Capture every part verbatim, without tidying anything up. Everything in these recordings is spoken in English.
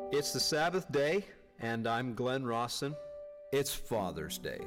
It's the Sabbath day, and I'm Glenn Rawson. It's Father's Day.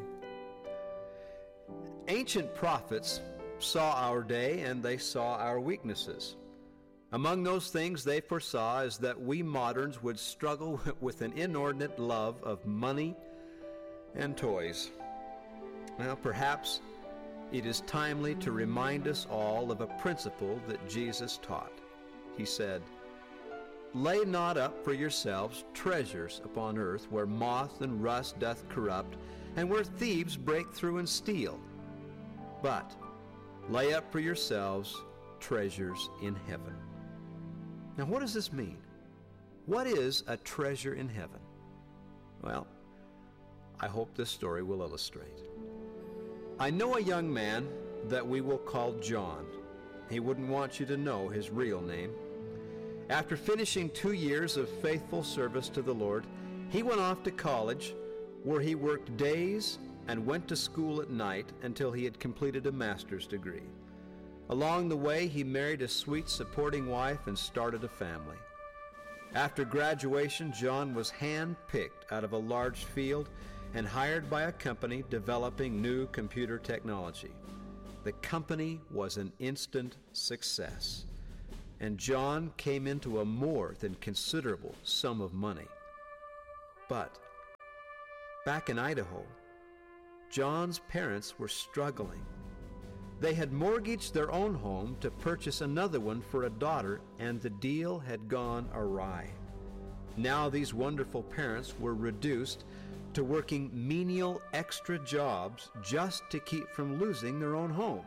Ancient prophets saw our day, and they saw our weaknesses. Among those things they foresaw is that we moderns would struggle with an inordinate love of money and toys. Now, perhaps it is timely to remind us all of a principle that Jesus taught. He said, "Lay not up for yourselves treasures upon earth, where moth and rust doth corrupt, and where thieves break through and steal. But lay up for yourselves treasures in heaven." Now, what does this mean? What is a treasure in heaven? Well, I hope this story will illustrate. I know a young man that we will call John. He wouldn't want you to know his real name. After finishing two years of faithful service to the Lord, he went off to college, where he worked days and went to school at night until he had completed a master's degree. Along the way, he married a sweet, supporting wife and started a family. After graduation, John was hand-picked out of a large field and hired by a company developing new computer technology. The company was an instant success, and John came into a more than considerable sum of money. But back in Idaho, John's parents were struggling. They had mortgaged their own home to purchase another one for a daughter, and the deal had gone awry. Now these wonderful parents were reduced to working menial extra jobs just to keep from losing their own home.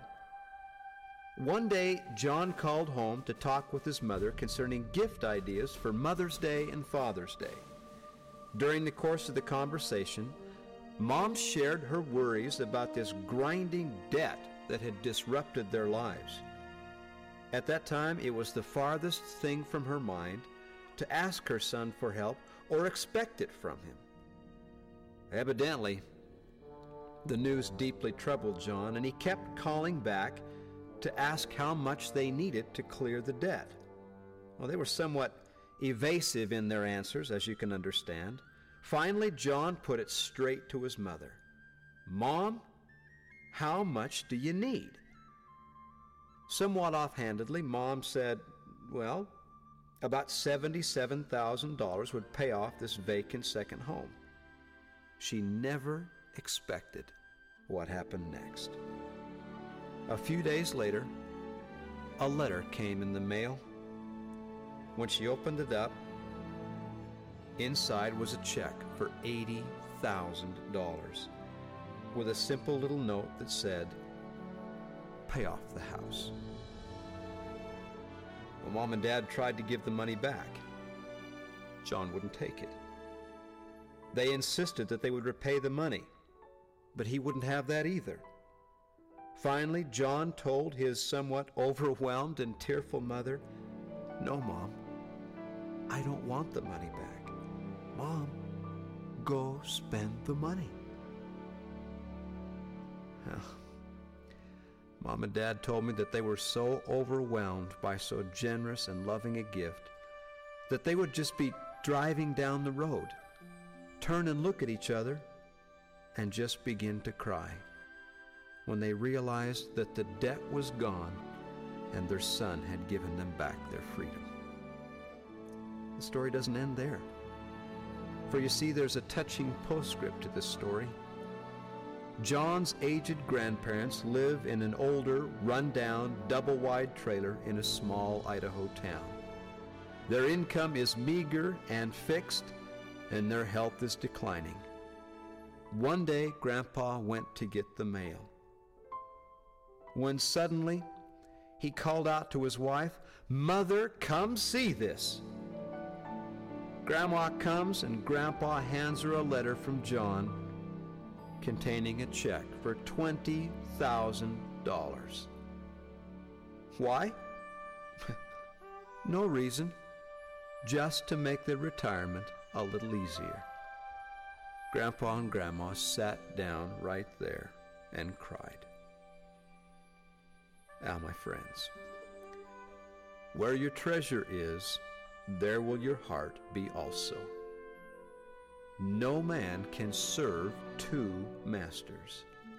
One day, John called home to talk with his mother concerning gift ideas for Mother's Day and Father's Day. During the course of the conversation, Mom shared her worries about this grinding debt that had disrupted their lives. At that time, it was the farthest thing from her mind to ask her son for help or expect it from him. Evidently, the news deeply troubled John, and he kept calling back to ask how much they needed to clear the debt. Well, they were somewhat evasive in their answers, as you can understand. Finally, John put it straight to his mother. "Mom, how much do you need?" Somewhat offhandedly, Mom said, well, about seventy-seven thousand dollars would pay off this vacant second home. She never expected what happened next. A few days later, a letter came in the mail. When she opened it up, inside was a check for eighty thousand dollars with a simple little note that said, "Pay off the house." Well, Mom and Dad tried to give the money back. John wouldn't take it. They insisted that they would repay the money, but he wouldn't have that either. Finally, John told his somewhat overwhelmed and tearful mother, "No, Mom, I don't want the money back. Mom, go spend the money." Well, Mom and Dad told me that they were so overwhelmed by so generous and loving a gift that they would just be driving down the road, turn and look at each other, and just begin to cry when they realized that the debt was gone and their son had given them back their freedom. The story doesn't end there. For you see, there's a touching postscript to this story. John's aged grandparents live in an older, run-down, double-wide trailer in a small Idaho town. Their income is meager and fixed, and their health is declining. One day, Grandpa went to get the mail, when suddenly he called out to his wife, "Mother, come see this." Grandma comes, and Grandpa hands her a letter from John containing a check for twenty thousand dollars. Why? No reason, just to make their retirement a little easier. Grandpa and Grandma sat down right there and cried. Ah, my friends, where your treasure is, there will your heart be also. No man can serve two masters.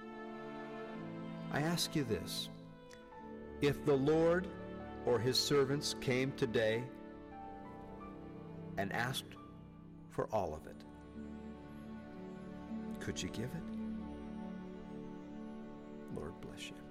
I ask you this: if the Lord or his servants came today and asked for all of it, could you give it? Lord bless you.